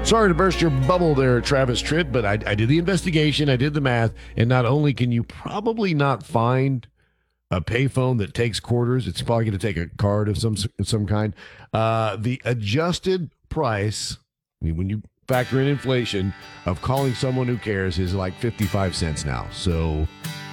Sorry to burst your bubble there, Travis Tritt, but I did the investigation, I did the math, and not only can you probably not find a payphone that takes quarters, it's probably going to take a card of some kind. The adjusted price, I mean, when you factor in inflation, of calling someone who cares is like 55 cents now. So